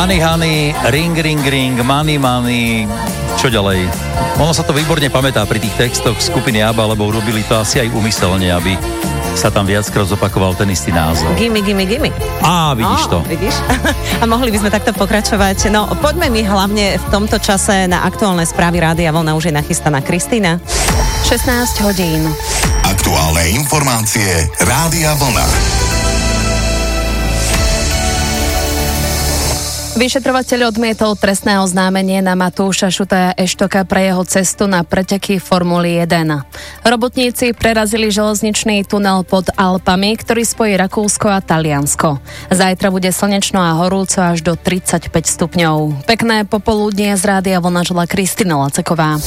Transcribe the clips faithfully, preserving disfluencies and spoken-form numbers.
Honey, honey, ring, ring, ring, money, money, čo ďalej? Ono sa to výborne pamätá pri tých textoch skupiny ABBA, lebo urobili to asi aj úmyselne, aby sa tam viackrát zopakoval ten istý názov. Gimme, gimme, gimme. Á, vidíš no, to. Vidíš? A mohli by sme takto pokračovať. No, poďme my hlavne v tomto čase na aktuálne správy Rádia Vlna. Už je nachystaná Kristína. šestnásť hodín. Aktuálne informácie Rádia Vlna. Vyšetrovateľ odmietol trestné oznámenie na Matúša Šutaja Eštoka pre jeho cestu na preteky Formuly jeden. Robotníci prerazili železničný tunel pod Alpami, ktorý spojí Rakúsko a Taliansko. Zajtra bude slnečno a horúco až do tridsaťpäť stupňov. Pekné popoludnie z Rádia Vlna žela Kristina Laceková.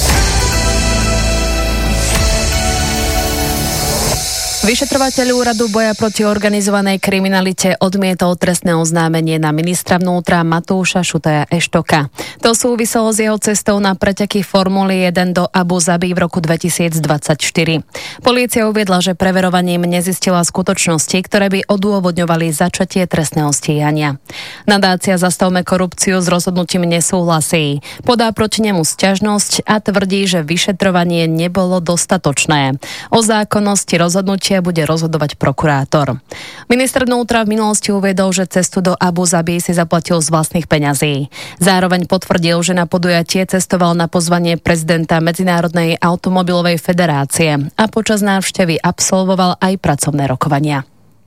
Vyšetrovateľ úradu boja proti organizovanej kriminalite odmietol trestné oznámenie na ministra vnútra Matúša Šutaja Eštoka. To súviselo s jeho cestou na preteky Formuly jeden do Abu Zabi v roku dvetisícdvadsaťštyri. Polícia uviedla, že preverovaním nezistila skutočnosti, ktoré by odôvodňovali začatie trestného stíhania. Nadácia Zastavme korupciu s rozhodnutím nesúhlasí. Podá proti nemu sťažnosť a tvrdí, že vyšetrovanie nebolo dostatočné. O zákonnosti rozhodnutia bude rozhodovať prokurátor. Minister vnútra v minulosti uviedol, že cestu do Abu Zabi si zaplatil z vlastných peňazí. Zároveň potvrdil, že na podujatie cestoval na pozvanie prezidenta Medzinárodnej automobilovej federácie a počas návštevy absolvoval aj pracovné rokovania.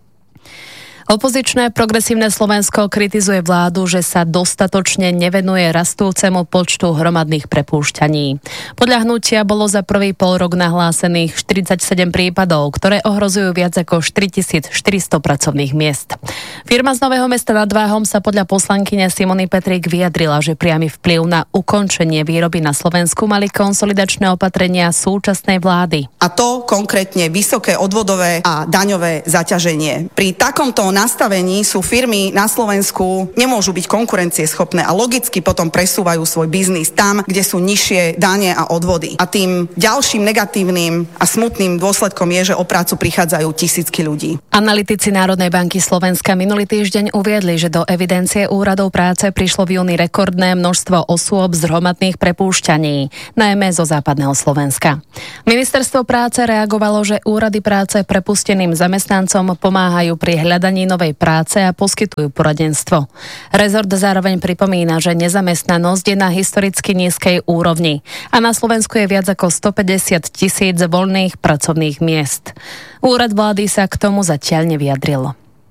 Opozičné Progresívne Slovensko kritizuje vládu, že sa dostatočne nevenuje rastúcemu počtu hromadných prepúšťaní. Podľa hnutia bolo za prvý pol rok nahlásených štyridsaťsedem prípadov, ktoré ohrozujú viac ako štyritisícštyristo pracovných miest. Firma z Nového Mesta nad Váhom sa podľa poslankyne Simony Petrík vyjadrila, že priamy vplyv na ukončenie výroby na Slovensku mali konsolidačné opatrenia súčasnej vlády. A to konkrétne vysoké odvodové a daňové zaťaženie. Pri takomto nastavení sú firmy na Slovensku nemôžu byť konkurencieschopné a logicky potom presúvajú svoj biznis tam, kde sú nižšie dane a odvody. A tým ďalším negatívnym a smutným dôsledkom je, že o prácu prichádzajú tisícky ľudí. Analytici Národnej banky Slovenska minulý týždeň uviedli, že do evidencie úradov práce prišlo v júni rekordné množstvo osôb z hromadných prepúšťaní, najmä zo západného Slovenska. Ministerstvo práce reagovalo, že úrady práce prepusteným zamestnancom pomáhajú pri hľadaní novej práce a poskytujú poradenstvo. Rezort zároveň pripomína, že nezamestnanosť je na historicky nízkej úrovni a na Slovensku je viac ako stopäťdesiat tisíc voľných pracovných miest. Úrad vlády sa k tomu zatiaľ nevyjadril.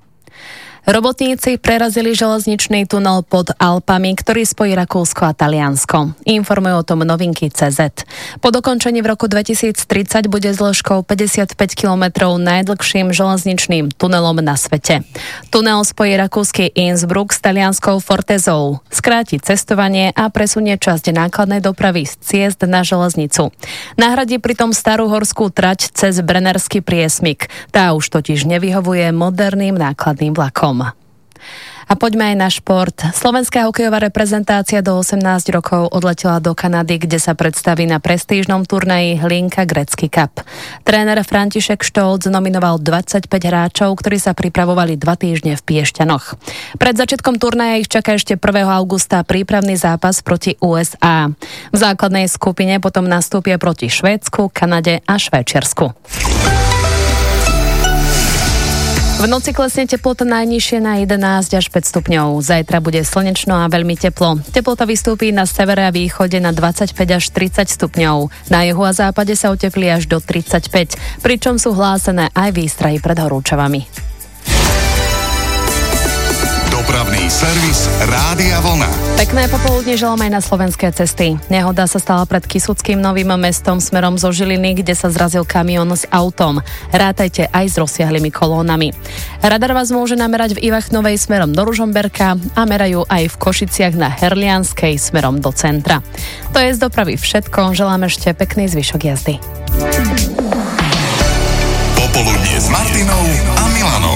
Robotníci prerazili železničný tunel pod Alpami, ktorý spojí Rakúsko a Taliansko. Informujú o tom novinky bodka cé zet. Po dokončení v roku dvetisíctridsať bude s dĺžkou päťdesiatpäť kilometrov najdlhším železničným tunelom na svete. Tunel spojí rakúsky Innsbruck s talianskou Fortezou, skráti cestovanie a presunie časť nákladnej dopravy z ciest na železnicu. Nahradí pritom starú horskú trať cez Brennerský priesmyk. Tá už totiž nevyhovuje moderným nákladným vlakom. A poďme aj na šport. Slovenská hokejová reprezentácia do osemnásť rokov odletela do Kanady, kde sa predstaví na prestížnom turnaji Hlinka Gretzky Cup. Tréner František Štolc nominoval dvadsaťpäť hráčov, ktorí sa pripravovali dva týždne v Piešťanoch. Pred začiatkom turnaja ich čaká ešte prvého augusta prípravný zápas proti ú es á. V základnej skupine potom nastúpia proti Švédsku, Kanade a Švajčiarsku. V noci klesne teplota najnižšie na jedenásť až päť stupňov. Zajtra bude slnečno a veľmi teplo. Teplota vystúpi na severe a východe na dvadsaťpäť až tridsať stupňov. Na juhu a západe sa oteplí až do tridsaťpäť, pričom sú hlásené aj výstrahy pred horúčavami. Dopravný servis Rádia Vlna. Pekné popoludne želám aj na slovenské cesty. Nehoda sa stala pred Kysuckým Novým Mestom smerom zo Žiliny, kde sa zrazil kamión s autom. Rátajte aj s rozsiahlými kolónami. Radar vás môže namerať v Ivachnovej smerom do Ružomberka a merajú aj v Košiciach na Herlianskej smerom do centra. To je z dopravy všetko. Želám ešte pekný zvyšok jazdy. Popoludnie s Martinou a Milanom.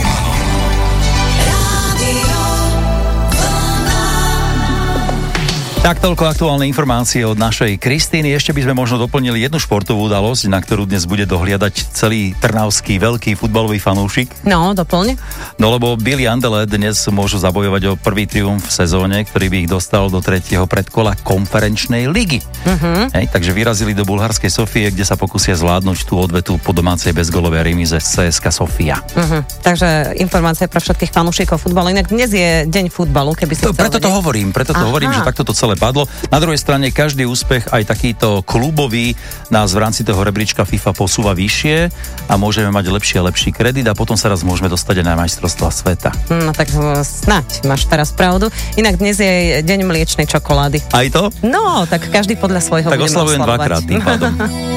Tak toľko aktuálne informácie od našej Kristýny. Ešte by sme možno doplnili jednu športovú udalosť, na ktorú dnes bude dohliadať celý trnavský veľký futbalový fanúšik. No, doplň. No lebo Billy Andele dnes môžu zabojovať o prvý triumf v sezóne, ktorý by ich dostal do tretieho predkola konferenčnej ligy. Uh-huh. Hej, takže vyrazili do bulharskej Sofie, kde sa pokusia zvládnuť tú odvetu po domácej bezgolovej remize cé es ká Sofia. Uh-huh. Takže informácie pre všetkých fanúšikov futbalu. Inak dnes je deň futbalu, keby si to, chcel Preto to vedieť. hovorím, preto to Aha. hovorím, že takto to celé padlo. Na druhej strane každý úspech, aj takýto klubový, nás v rámci toho rebríčka FIFA posúva vyššie a môžeme mať lepší a lepší kredit a potom sa raz môžeme dostať aj na majstrovstvá sveta. No tak snáď, máš teraz pravdu. Inak dnes je deň mliečnej čokolády. Aj to? No, tak každý podľa svojho tak bude oslavujem oslavovať. dvakrát tým pádom.